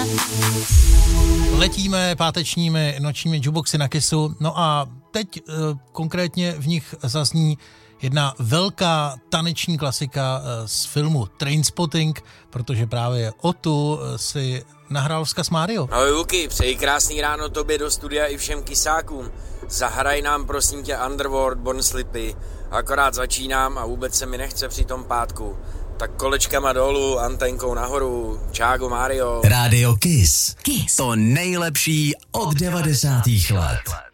Letíme pátečními nočními jukeboxy na Kissu, no a teď konkrétně v nich zazní jedna velká taneční klasika z filmu Trainspotting, protože právě o tu si nahrál vzkaz Mário. Ahoj Luky, přeji krásný ráno tobě do studia i všem kysákům. Zahraj nám prosím tě Underworld, Born Slippy. Akorát začínám a vůbec se mi nechce při tom pátku. Tak kolečkama dolů, antenkou nahoru. Čágo Mário. Rádio Kiss. To nejlepší od 90. let.